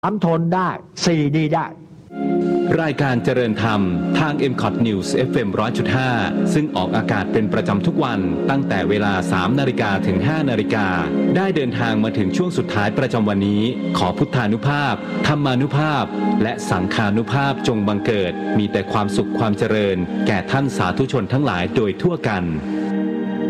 3 ทนได้ 4 ดีได้รายการเจริญธรรมทาง MCOT News FM 100.5 ซึ่งออกอากาศเป็นประจำทุกวันตั้งแต่เวลา 3 นาฬิกาถึง 5 นาฬิกาได้เดินทางมาถึงช่วงสุดท้ายประจำวันนี้ขอพุทธานุภาพธรรมานุภาพและสังฆานุภาพจงบังเกิดมีแต่ความสุขความเจริญแก่ท่านสาธุชนทั้งหลายโดยทั่วกัน